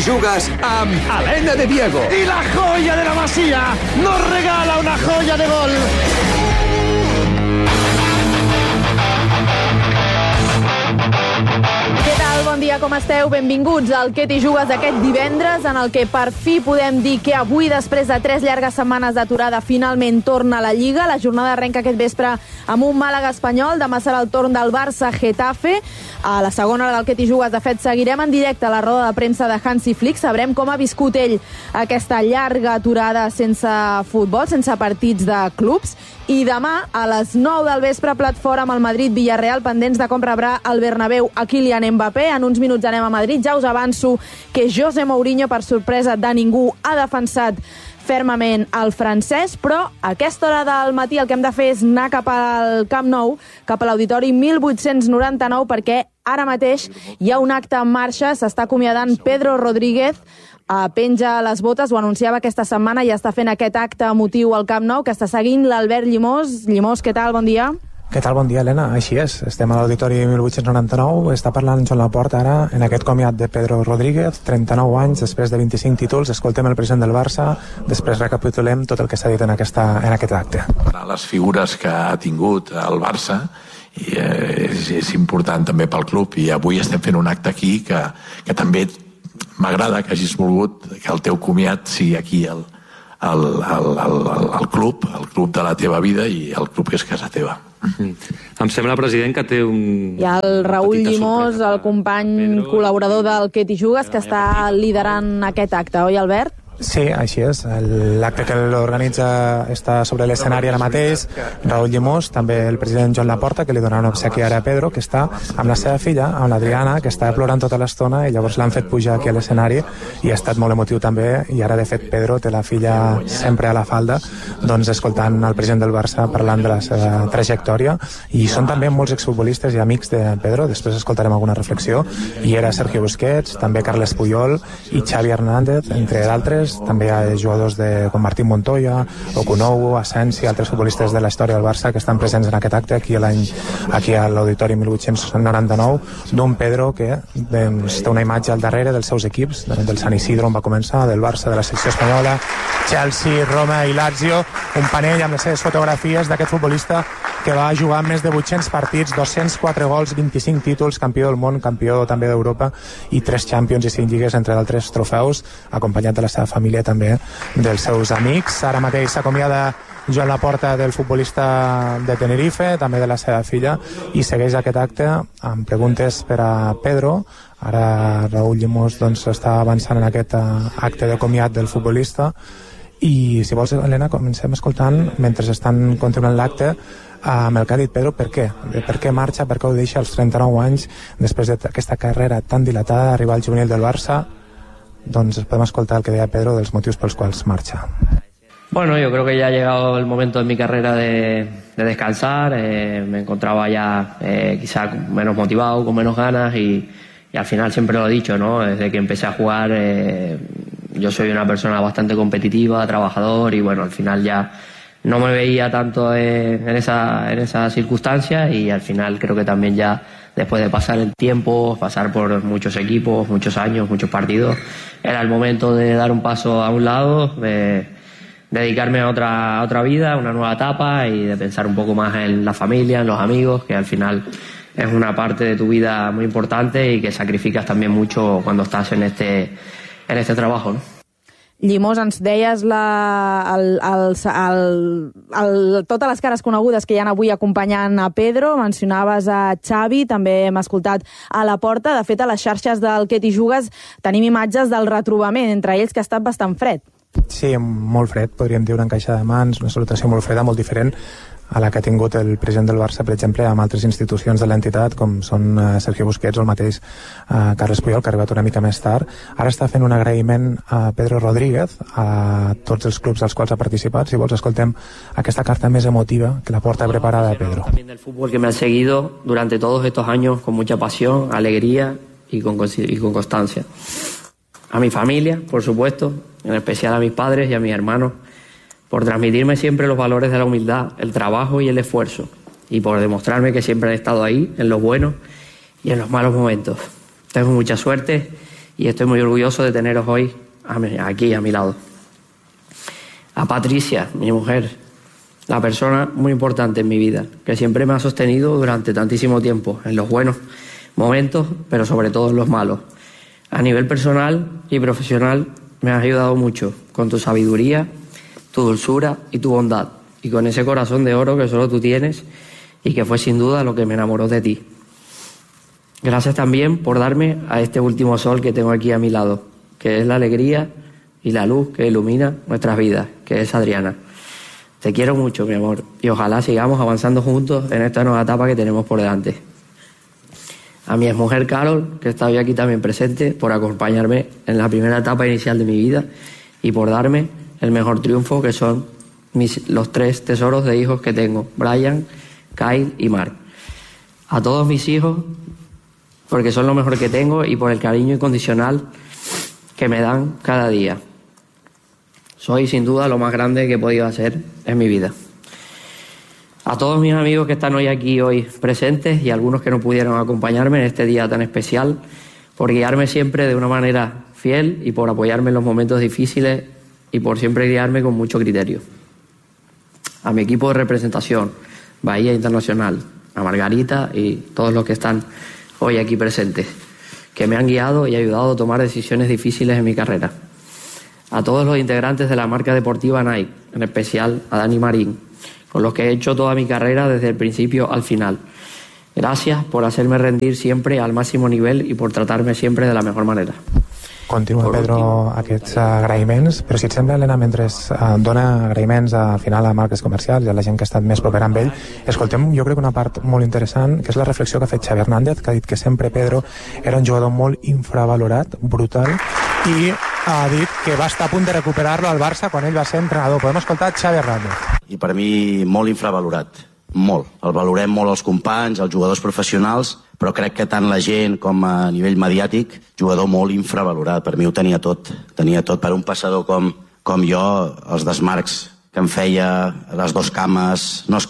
Jugues amb Helena de Diego. Y la joya de la Masía nos regala una joya de gol. Què tal? Bon dia, com esteu? Benvinguts al Què t'hi jugues d'aquest divendres, en el que per fi podem dir que avui, després de 3 llargues setmanes d'aturada, finalment torna a la Lliga. La jornada arrenca aquest vespre amb un Màlaga Espanyol. Demà serà el torn del Barça-Getafe. A la segona hora del Què t'hi jugues, de fet, seguirem en directe a la roda de premsa de Hansi Flick. Sabrem com ha viscut ell aquesta llarga aturada sense futbol, sense partits de clubs. I demà, a les 9 del vespre, plat fora amb el Madrid-Villarreal, pendents de com rebrà el Bernabéu a Kylian Mbappé. En uns minuts anem a Madrid. Ja us avanço que José Mourinho, per sorpresa de ningú, ha defensat fermament el francès, però a aquesta hora del matí el que hem de fer és anar cap al Camp Nou, cap a l'Auditori 1899, perquè ara mateix hi ha un acte en marxa. S'està acomiadant Pedro Rodríguez, penja les botes, ho anunciava aquesta setmana, i està fent aquest acte emotiu al Camp Nou, que està seguint l'Albert Llimós. Llimós, què tal? Bon dia. Què tal? Bon dia, Helena. Així és. Estem a l'Auditori 1899. Està parlant Joan Laporta ara en aquest comiat de Pedro Rodríguez. 39 anys, després de 25 títols. Escoltem el president del Barça, després recapitulem tot el que s'ha dit en aquest acte. Les figures que ha tingut el Barça i és important també pel club, i avui estem fent un acte aquí que també m'agrada que hagis volgut que el teu comiat sigui aquí el club de la teva vida i el club que és casa teva. Em sembla, president, que té un... Hi ha el Raül Llimós, el company col·laborador del Què t'hi jugues, que està liderant aquest acte, oi, Albert? Sí, així és. L'acte que l'organitza està sobre l'escenari ara mateix. Raül Llimós, també el president Joan Laporta, que li donarà un obsequi ara a Pedro, que està amb la seva filla, amb l'Adriana, que està plorant tota l'estona, i llavors l'han fet pujar aquí a l'escenari, i ha estat molt emotiu també. I ara, de fet, Pedro té la filla sempre a la falda, doncs escoltant el president del Barça parlant de la seva trajectòria. I són també molts exfutbolistes i amics de Pedro. Després escoltarem alguna reflexió. I era Sergio Busquets, també Carles Puyol i Xavi Hernández, entre d'altres. També hi ha jugadors com Martín Montoya, Okunou, Asensi, altres futbolistes de la història del Barça que estan presents en aquest acte aquí a l'Auditori 1899, d'un Pedro que té una imatge al darrere dels seus equips, del Sant Isidro on va començar, del Barça, de la secció espanyola, Chelsea, Roma i Lazio, un panell amb les seves fotografies d'aquest futbolista que va jugar més de 800 partits, 204 gols, 25 títols, campió del món, campió també d'Europa, i 3 Champions i 5 lligues, entre d'altres trofeus, acompanyat de la seva família també, dels seus amics. Ara mateix s'acomiada Joan Laporta del futbolista de Tenerife, també de la seva filla, i segueix aquest acte amb preguntes per a Pedro. Ara Raül Llimós està avançant en aquest acte de comiat del futbolista, i si vols, Helena, comencem escoltant, mentre estan continuant l'acte, amb el que ha dit Pedro, per què marxa, per què ho deixa als 39 anys, després d'aquesta carrera tan dilatada, arribar al juvenil del Barça. Doncs podem escoltar el que deia Pedro dels motius pels quals marxa. Bueno, yo creo que ya ha llegado el momento de mi carrera de descansar. Me encontraba ya quizá menos motivado, con menos ganas, y al final siempre lo he dicho, ¿no? Desde que empecé a jugar yo soy una persona bastante competitiva, trabajador, y bueno, al final ya no me veía tanto en esa circunstancia, y al final creo que también ya después de pasar el tiempo, pasar por muchos equipos, muchos años, muchos partidos, era el momento de dar un paso a un lado, de dedicarme a otra vida, una nueva etapa, y de pensar un poco más en la familia, en los amigos, que al final es una parte de tu vida muy importante y que sacrificas también mucho cuando estás en este trabajo, ¿no? Llimós, ens deies totes les cares conegudes que hi ha avui acompanyant a Pedro, mencionaves a Xavi, també hem escoltat a Laporta. De fet, a les xarxes del Què t'hi jugues tenim imatges del retrobament entre ells, que ha estat bastant fred. Sí, molt fred, podríem dir una encaixada de mans, una salutació molt freda, molt diferent a la que ha tingut el president del Barça, per exemple, amb altres institucions de l'entitat, com són Sergio Busquets o el mateix Carles Puyol, que ha arribat una mica més tard. Ara està fent un agraïment a Pedro Rodríguez, a tots els clubs als quals ha participat. Si vols, escoltem aquesta carta més emotiva que la porta preparada a Pedro. También del fútbol que me ha seguido durante todos estos años con mucha pasión, alegría y con constancia. A mi familia, por supuesto, en especial a mis padres y a mis hermanos, por transmitirme siempre los valores de la humildad, el trabajo y el esfuerzo, y por demostrarme que siempre han estado ahí, en los buenos y en los malos momentos. Tengo mucha suerte y estoy muy orgulloso de teneros hoy aquí a mi lado. A Patricia, mi mujer, la persona muy importante en mi vida, que siempre me ha sostenido durante tantísimo tiempo, en los buenos momentos, pero sobre todo en los malos. A nivel personal y profesional me has ayudado mucho con tu sabiduría, tu dulzura y tu bondad, y con ese corazón de oro que solo tú tienes y que fue sin duda lo que me enamoró de ti. Gracias también por darme a este último sol que tengo aquí a mi lado, que es la alegría y la luz que ilumina nuestras vidas, que es Adriana. Te quiero mucho, mi amor, y ojalá sigamos avanzando juntos en esta nueva etapa que tenemos por delante. A mi exmujer Carol, que está hoy aquí también presente, por acompañarme en la primera etapa inicial de mi vida y por darme el mejor triunfo, que son los 3 tesoros de hijos que tengo, Brian, Kyle y Mark. A todos mis hijos, porque son lo mejor que tengo y por el cariño incondicional que me dan cada día. Soy sin duda lo más grande que he podido hacer en mi vida. A todos mis amigos que están hoy presentes y algunos que no pudieron acompañarme en este día tan especial, por guiarme siempre de una manera fiel y por apoyarme en los momentos difíciles y por siempre guiarme con mucho criterio. A mi equipo de representación, Bahía Internacional, a Margarita y todos los que están hoy aquí presentes, que me han guiado y ayudado a tomar decisiones difíciles en mi carrera. A todos los integrantes de la marca deportiva Nike, en especial a Dani Marín, con los que he hecho toda mi carrera desde el principio al final. Gracias por hacerme rendir siempre al máximo nivel i por tratar-me sempre de la mejor manera. Continua, Pedro, aquests agraïments, però si et sembla, Helena, mentre dona agraïments al final a marques comercials i a la gent que ha estat més propera amb ell, escoltem, jo crec que una part molt interessant, que és la reflexió que ha fet Xavi Hernández, que ha dit que sempre Pedro era un jugador molt infravalorat, brutal, i ha dit que va estar a punt de recuperar-lo al Barça quan ell va ser entrenador. Podem escoltar Xavi Hernández. I per mi molt infravalorat, molt. El valorem molt els companys, els jugadors professionals, però crec que tant la gent com a nivell mediàtic, jugador molt infravalorat. Per mi ho tenia tot per un passador com jo, els desmarcs que em feia, les 2 cames, no es